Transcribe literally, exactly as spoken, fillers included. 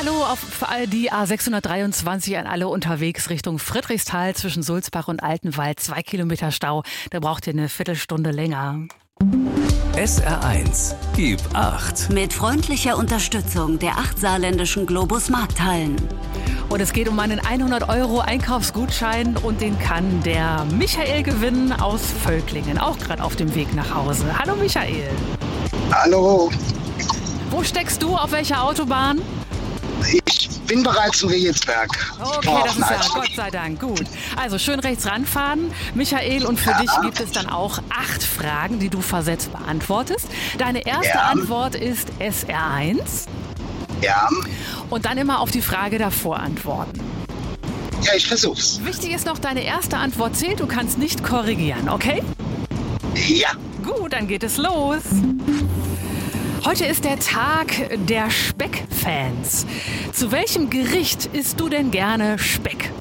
Hallo auf die A sechshundertdreiundzwanzig an alle unterwegs Richtung Friedrichsthal zwischen Sulzbach und Altenwald. Zwei Kilometer Stau, da braucht ihr eine Viertelstunde länger. S R eins, gib acht. Mit freundlicher Unterstützung der acht saarländischen Globus Markthallen. Und es geht um einen hundert Euro Einkaufsgutschein und den kann der Michael gewinnen aus Völklingen, auch gerade auf dem Weg nach Hause. Hallo Michael. Hallo. Wo steckst du, auf welcher Autobahn? Ich bin bereits in Rietsberg. Okay, das ist ja Gott sei Dank gut. Also schön rechts ranfahren, Michael, und für ja. dich gibt es dann auch acht Fragen, die du versetzt beantwortest. Deine erste ja. Antwort ist S R eins. Ja. Und dann immer auf die Frage davor antworten. Ja, ich versuch's. Wichtig ist noch, deine erste Antwort zählt, du kannst nicht korrigieren, okay? Ja. Gut, dann geht es los. Heute ist der Tag der Speckfans. Zu welchem Gericht isst du denn gerne Speck?